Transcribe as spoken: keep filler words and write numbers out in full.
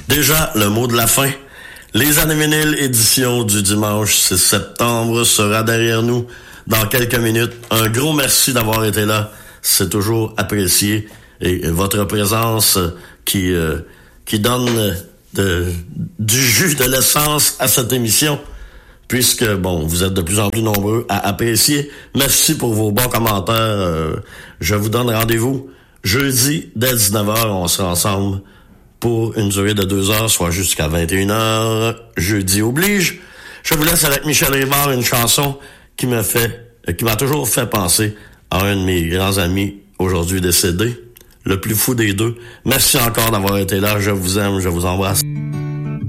Déjà, le mot de la fin. Les années vinyles édition du dimanche six septembre sera derrière nous dans quelques minutes. Un gros merci d'avoir été là. C'est toujours apprécié. Et votre présence qui, euh, qui donne de, du jus, de l'essence à cette émission. Puisque, bon, vous êtes de plus en plus nombreux à apprécier. Merci pour vos bons commentaires. Euh, je vous donne rendez-vous jeudi dès dix-neuf heures. On sera ensemble pour une durée de deux heures, soit jusqu'à vingt et une heures. Jeudi oblige. Je vous laisse avec Michel Rivard, une chanson qui me fait, qui m'a toujours fait penser à un de mes grands amis aujourd'hui décédé, le plus fou des deux. Merci encore d'avoir été là. Je vous aime, je vous embrasse.